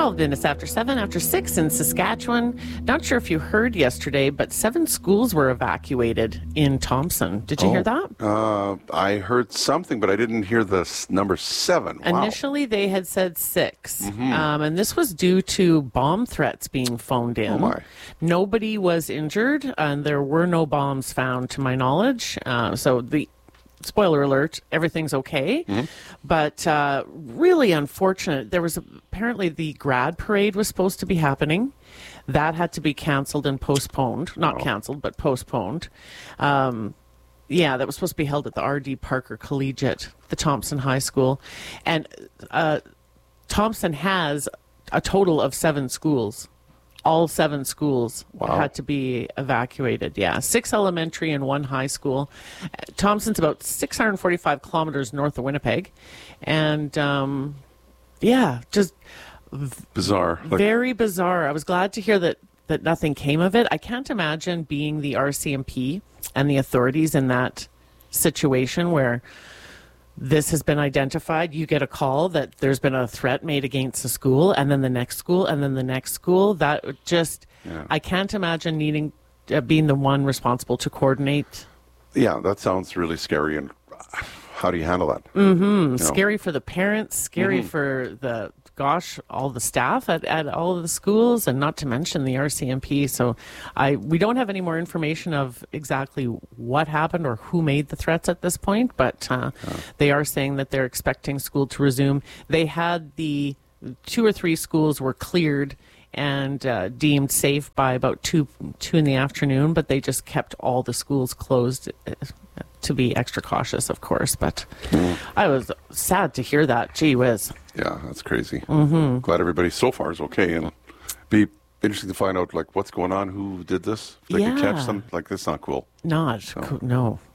12 minutes after 7, after 6 in Saskatchewan. Not sure if you heard yesterday, but 7 schools were evacuated in Thompson. Did you hear that? I heard something, but I didn't hear the number 7. Wow. Initially, they had said 6. And this was due to bomb threats being phoned in. Oh, my. Nobody was injured, and there were no bombs found, to my knowledge. So the spoiler alert, everything's okay. But really unfortunate. There was apparently the grad parade was supposed to be happening. That had to be canceled and postponed. Not canceled, but postponed. Yeah, that was supposed to be held at the R.D. Parker Collegiate, the Thompson High School. And Thompson has a total of 7 schools. All 7 schools had to be evacuated. Yeah, 6 elementary and 1 high school. Thompson's about 645 kilometers north of Winnipeg. And, just bizarre. Very bizarre. I was glad to hear that nothing came of it. I can't imagine being the RCMP and the authorities in that situation where this has been identified. You get a call that there's been a threat made against a school, and then the next school, and then the next school. That just, I can't imagine needing being the one responsible to coordinate. Yeah, that sounds really scary. And how do you handle that? Scary for the parents, scary for all the staff at all of the schools, and not to mention the RCMP. So we don't have any more information of exactly what happened or who made the threats at this point, but they are saying that they're expecting school to resume. They had the 2 or 3 schools were cleared and deemed safe by about 2 in the afternoon, but they just kept all the schools closed to be extra cautious, of course. But I was sad to hear that. Gee whiz. Yeah, that's crazy. Glad everybody so far is okay, and be interesting to find out what's going on, who did this. If they could catch them, that's not cool. No.